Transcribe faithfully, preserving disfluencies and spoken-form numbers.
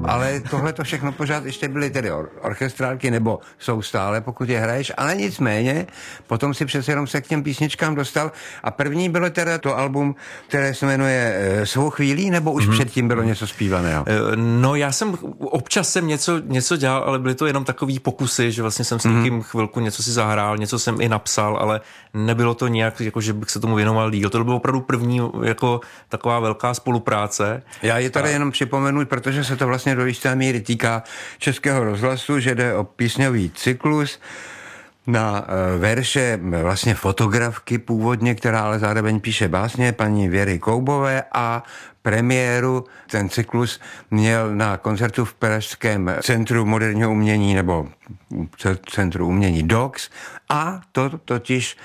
ale tohle to všechno pořád ještě byly tedy or- orchestrálky, nebo jsou stále, pokud je hraješ, ale nicméně, potom si přece jenom se k těm písničkám dostal a první bylo teda to album, které se jmenuje e, Svou chvílí, nebo už mm-hmm. předtím bylo něco zpívaného? E, no já jsem, občas jsem něco, něco dělal, ale byly to jenom takový pokusy, že vlastně jsem s někým mm-hmm. chvilku něco si zahrál, něco jsem i napsal, ale nebylo to nějak, jako že bych se tomu věnoval díl. To bylo opravdu první jako taková velká spolupráce. Já je tady a... jenom připomenu, protože se to vlastně do jisté míry týká Českého rozhlasu, že jde o písňový cyklus na verše vlastně fotografky původně, která ale zároveň píše básně, paní Věry Koubové, a premiéru ten cyklus měl na koncertu v Pražském centru moderního umění nebo centru umění D O X a to totiž